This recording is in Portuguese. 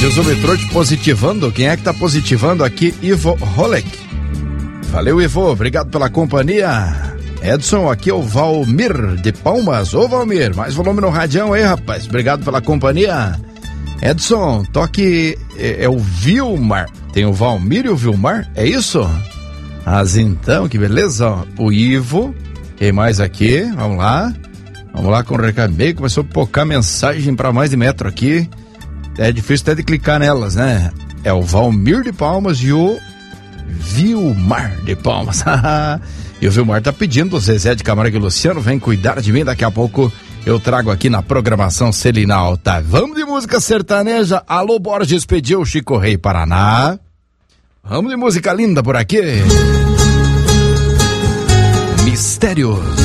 Desômetro te positivando. Quem é que tá positivando aqui? Ivo Rolek. Valeu, Ivo, obrigado pela companhia. Edson, aqui é o Valmir de Palmas. Ô Valmir, mais volume no radião aí, rapaz. Obrigado pela companhia. Edson, toque é o Vilmar. Tem o Valmir e o Vilmar, é isso? Mas então, que beleza. O Ivo, quem mais aqui? Vamos lá com o recado meio. Começou a pocar mensagem para mais de metro aqui. É difícil até de clicar nelas, né? É o Valmir de Palmas e o Vilmar de Palmas. E o Vilmar tá pedindo, o Zezé de Camargo e Luciano, vem cuidar de mim, daqui a pouco eu trago aqui na programação Selinal, tá? Vamos de música sertaneja. Alô, Borges pediu Chico Rei Paraná. Vamos de música linda por aqui. Mistérios.